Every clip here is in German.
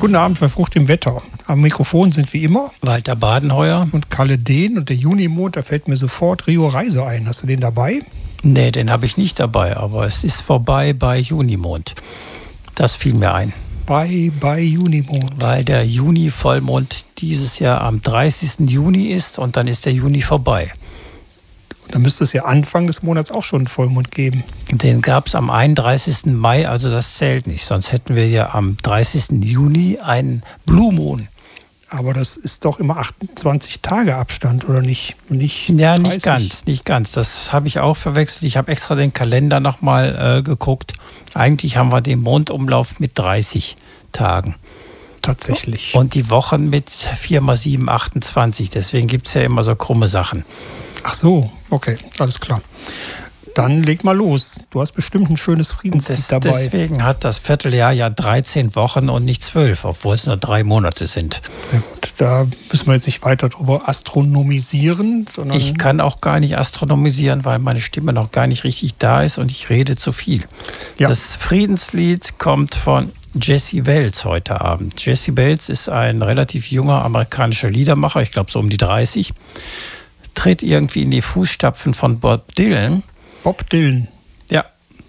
Guten Abend bei Frucht im Wetter. Am Mikrofon sind wie immer Walter Badenheuer und Kalle Dehn. Und der Junimond, da fällt mir sofort Rio Reise ein. Hast du den dabei? Nee, den habe ich nicht dabei, aber es ist vorbei bei Junimond. Das fiel mir ein. Bei Junimond. Weil der Juni-Vollmond dieses Jahr am 30. Juni ist und dann ist der Juni vorbei. Dann müsste es ja Anfang des Monats auch schon einen Vollmond geben. Den gab es am 31. Mai, also das zählt nicht. Sonst hätten wir ja am 30. Juni einen Blue Moon. Aber das ist doch immer 28 Tage Abstand, oder nicht? Ja, 30. nicht ganz. Das habe ich auch verwechselt. Ich habe extra den Kalender nochmal geguckt. Eigentlich haben wir den Mondumlauf mit 30 Tagen. Tatsächlich. Und die Wochen mit 4 mal 7, 28. Deswegen gibt es ja immer so krumme Sachen. Ach so, okay, alles klar. Dann leg mal los. Du hast bestimmt ein schönes Friedenslied dabei. Deswegen hat das Vierteljahr ja 13 Wochen und nicht 12, obwohl es nur 3 Monate sind. Ja gut, da müssen wir jetzt nicht weiter drüber astronomisieren. Sondern Ich kann auch gar nicht astronomisieren, weil meine Stimme noch gar nicht richtig da ist und ich rede zu viel. Ja. Das Friedenslied kommt von Jesse Wells heute Abend. Jesse Wells ist ein relativ junger amerikanischer Liedermacher, ich glaube so um die 30. Tritt irgendwie in die Fußstapfen von Bob Dylan. Bob Dylan? Ja.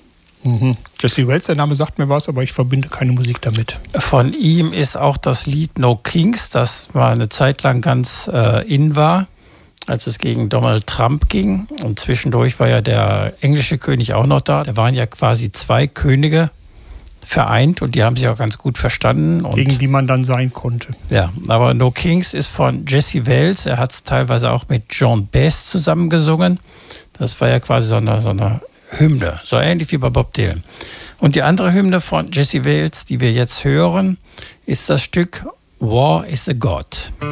Jesse Wells, der Name sagt mir was, aber ich verbinde keine Musik damit. Von ihm ist auch das Lied No Kings, das mal eine Zeit lang ganz in war, als es gegen Donald Trump ging. Und zwischendurch war ja der englische König auch noch da. Da waren ja quasi 2 Könige vereint und die haben sich auch ganz gut verstanden. Gegen die man dann sein konnte. Ja, aber No Kings ist von Jesse Wells. Er hat es teilweise auch mit John Bass zusammengesungen. Das war ja quasi so eine Hymne, so ähnlich wie bei Bob Dylan. Und die andere Hymne von Jesse Wells, die wir jetzt hören, ist das Stück War is a God.